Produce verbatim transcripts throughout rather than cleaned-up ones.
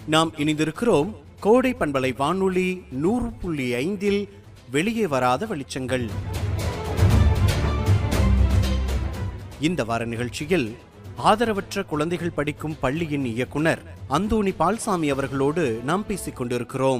நாம் இணைந்திருக்கிறோம் கோடை பண்பலை வானொலி நூறு புள்ளி ஐந்தில் வெளியே வராத வெளிச்சங்கள். இந்த வார நிகழ்ச்சியில் ஆதரவற்ற குழந்தைகள் படிக்கும் பள்ளியின் இயக்குனர் அந்தோணி பால்சாமி அவர்களோடு நாம் பேசிக் கொண்டிருக்கிறோம்.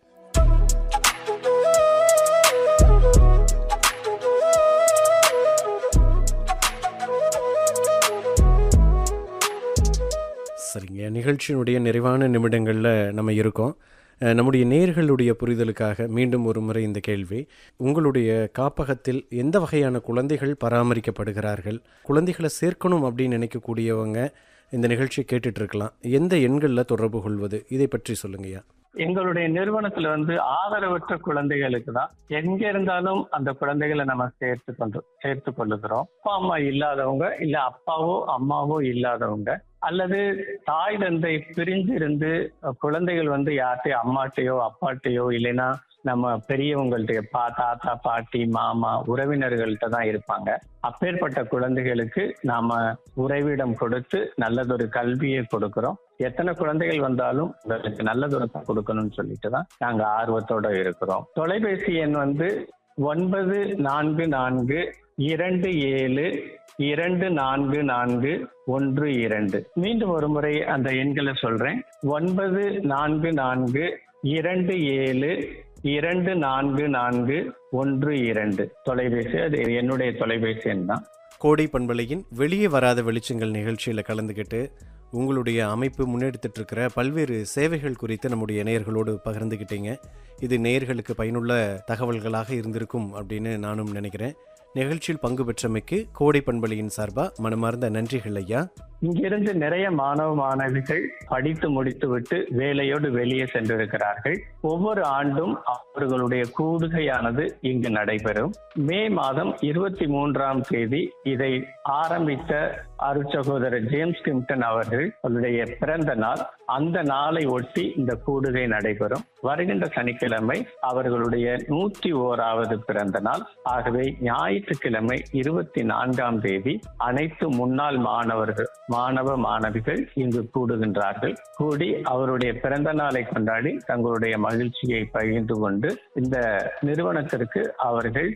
சரிங்க, நிகழ்ச்சியினுடைய நிறைவான நிமிடங்களில் நம்ம இருக்கோம். நம்முடைய நேயர்களுடைய புரிதலுக்காக மீண்டும் ஒரு முறை இந்த கேள்வி, உங்களுடைய காப்பகத்தில் எந்த வகையான குழந்தைகள் பராமரிக்கப்படுகிறார்கள்? குழந்தைகளை சேர்க்கணும் அப்படின்னு நினைக்கக்கூடியவங்க இந்த நிகழ்ச்சியை கேட்டுட்டு இருக்கலாம். எந்த எண்களில் தொடர்பு கொள்வது, இதை பற்றி சொல்லுங்கய்யா. எங்களுடைய நிறுவனத்துல வந்து ஆதரவற்ற குழந்தைகளுக்கு தான் எங்க இருந்தாலும் அந்த குழந்தைகளை நம்ம சேர்த்து கொண்டு சேர்த்து கொள்ளுகிறோம். அப்பா அம்மா இல்லாதவங்க, இல்ல அப்பாவோ அம்மாவோ இல்லாதவங்க, அல்லது தாய் தந்தை பிரிஞ்சு இருந்து குழந்தைகள் வந்து யார்ட்டையோ அம்மாட்டையோ அப்பாட்டையோ இல்லைன்னா நம்ம பெரியவங்கள்ட்ட பா தாத்தா பாட்டி மாமா உறவினர்கள்ட்ட தான் இருப்பாங்க. அப்பேற்பட்ட குழந்தைகளுக்கு நாம உறைவிடம் கொடுத்து நல்லதொரு கல்வியை கொடுக்கிறோம். எத்தனை குழந்தைகள் வந்தாலும் உங்களுக்கு நல்லதொரு கொடுக்கணும்னு சொல்லிட்டு தான் நாங்க ஆர்வத்தோட இருக்கிறோம். தொலைபேசி எண் வந்து ஒன்பது நான்கு நான்கு இரண்டு ஏழு இரண்டு நான்கு நான்கு ஒன்று இரண்டு. மீண்டும் ஒரு முறை அந்த எண்களை சொல்றேன். ஒன்பது நான்கு நான்கு இரண்டு ஏழு இரண்டு நான்கு நான்கு ஒன்று இரண்டு தொலைபேசி. அது என்னுடைய தொலைபேசி எண் தான். கோடை பண்பலையின் வெளியே வராத வெளிச்சங்கள் நிகழ்ச்சியில் கலந்துக்கிட்டு உங்களுடைய அமைப்பு முன்னெடுத்துட்டு இருக்கிற பல்வேறு சேவைகள் குறித்து நம்முடைய நேயர்களோடு பகிர்ந்துக்கிட்டீங்க. இது நேயர்களுக்கு பயனுள்ள தகவல்களாக இருந்திருக்கும் அப்படின்னு நானும் நினைக்கிறேன். நிகழ்ச்சியில் பங்கு பெற்றமைக்கு கோடை பண்பலையின் சார்பா மனமார்ந்த நன்றிகள் ஐயா. இங்கிருந்து நிறைய மாணவ மாணவிகள் படித்து முடித்து விட்டு வேலையோடு வெளியே சென்றிருக்கிறார்கள். ஒவ்வொரு ஆண்டும் அவர்களுடைய கூடுகையானது இங்கு நடைபெறும். மே மாதம் இருபத்தி மூன்றாம் தேதி இதை ஆரம்பித்த அருட்சகோதரர் ஜேம்ஸ் கிம்டன் அவர்கள் அவருடைய பிறந்த நாள். அந்த நாளை ஒட்டி இந்த கூடுகை நடைபெறும். வருகின்ற சனிக்கிழமை அவர்களுடைய நூற்றி ஓராவது பிறந்த நாள். ஆகவே ஞாயிற்றுக்கிழமை இருபத்தி நான்காம் தேதி அனைத்து முன்னாள் மாணவர்கள் மாணவ மாணவிகள் இங்கு கூடுகின்றார்கள். கூடி அவருடைய பிறந்த நாளை கொண்டாடி தங்களுடைய மகிழ்ச்சியை பகிர்ந்து கொண்டு இந்த நிறுவனத்திற்கு அவர்கள்